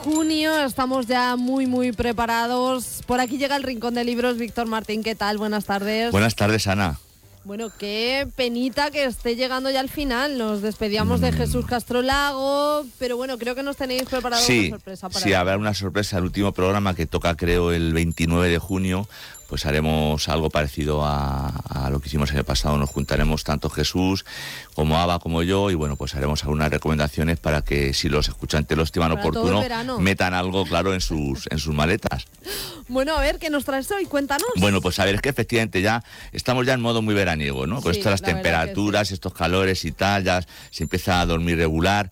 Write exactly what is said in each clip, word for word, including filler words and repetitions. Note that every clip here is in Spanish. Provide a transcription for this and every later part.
junio, estamos ya muy, muy preparados. Por aquí llega el Rincón de Libros. Víctor Martín, ¿qué tal? Buenas tardes. Buenas tardes, Ana. Bueno, qué penita que esté llegando ya al final. Nos despedíamos mm. de Jesús Castrolago, pero bueno, creo que nos tenéis preparado sí, una sorpresa para Sí, habrá una sorpresa. El último programa que toca, creo, el veintinueve de junio, pues haremos algo parecido a, a lo que hicimos el año pasado. Nos juntaremos tanto Jesús como Ava como yo y bueno, pues haremos algunas recomendaciones para que si los escuchantes lo estiman para oportuno, metan algo claro en sus en sus maletas. Bueno, a ver, ¿qué nos traes hoy? Cuéntanos. Bueno, pues a ver, es que efectivamente ya estamos ya en modo muy veraniego, ¿no? Con sí, estas temperaturas, sí. estos calores y tal, ya se empieza a dormir regular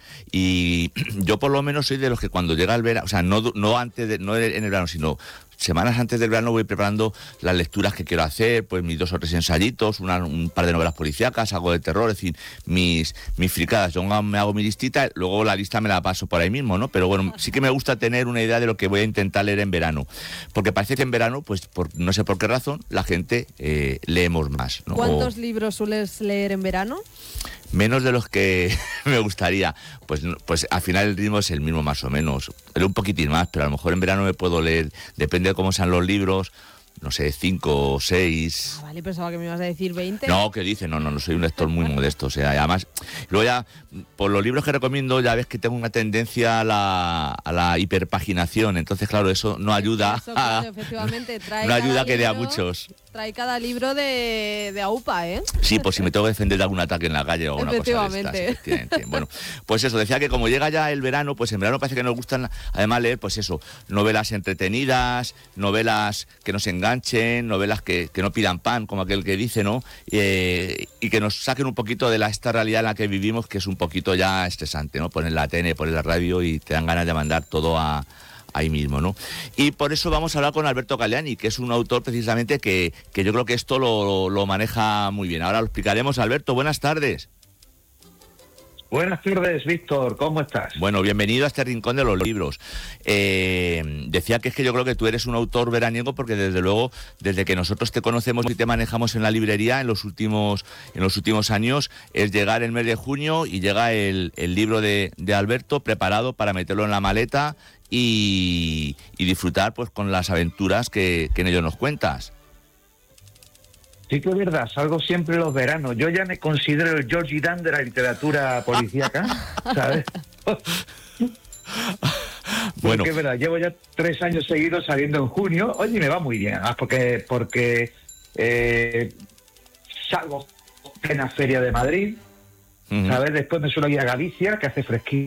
y yo por lo menos soy de los que cuando llega el verano, o sea, no, no antes de, no en el verano, sino semanas antes del verano voy preparando las lecturas que quiero hacer, pues mis dos o tres ensayitos, una, un par de novelas policíacas, algo de terror, es decir, mis, mis fricadas. Yo me hago mi listita, luego la lista me la paso por ahí mismo, ¿no? Pero bueno, sí que me gusta tener una idea de lo que voy a intentar leer en verano, porque parece que en verano, pues por no sé por qué razón, la gente eh, leemos más, ¿no? ¿Cuántos o, libros sueles leer en verano? Menos de los que me gustaría. Pues, pues al final el ritmo es el mismo más o menos. Leo un poquitín más, pero a lo mejor en verano me puedo leer, depende de cómo sean los libros, no sé, cinco o seis. Ah, vale, pensaba que me ibas a decir veinte. No, ¿qué dice? No, no, no soy un lector muy modesto. O sea, además, luego ya, por los libros que recomiendo, ya ves que tengo una tendencia a la, a la hiperpaginación. Entonces, claro, eso no ayuda eso, a, claro, efectivamente, trae no ayuda a que libro, lea muchos. Trae cada libro de, de AUPA, ¿eh? Sí, pues si me tengo que defender de algún ataque en la calle o una cosa de estas, efectivamente. Bueno, pues eso, decía que como llega ya el verano, pues en verano parece que nos gustan, además, leer, pues eso, novelas entretenidas, novelas que nos enganchen, novelas que, que no pidan pan, como aquel que dice, ¿no? Eh, y que nos saquen un poquito de la, esta realidad en la que vivimos, que es un poquito ya estresante, ¿no? Poner la tele, poner la radio y te dan ganas de mandar todo a... ahí mismo, ¿no? Y por eso vamos a hablar con Alberto Galeani, que es un autor precisamente que, que yo creo que esto lo, lo maneja muy bien. Ahora lo explicaremos. Alberto, buenas tardes. Buenas tardes, Víctor, ¿cómo estás? Bueno, bienvenido a este Rincón de los Libros. Eh, decía que es que yo creo que tú eres un autor veraniego porque desde luego, desde que nosotros te conocemos y te manejamos en la librería en los últimos, en los últimos años, es llegar el mes de junio y llega el, el libro de, de Alberto preparado para meterlo en la maleta y, y disfrutar pues con las aventuras que, que en ello nos cuentas. Sí que es verdad, salgo siempre los veranos. Yo ya me considero el Georgie Dan de la literatura policíaca, ¿sabes? Bueno, porque es verdad, llevo ya tres años seguidos saliendo en junio. Oye, me va muy bien, ¿ah? porque porque eh, salgo en la Feria de Madrid, uh-huh. ¿sabes? Después me suelo ir a Galicia, que hace fresquito.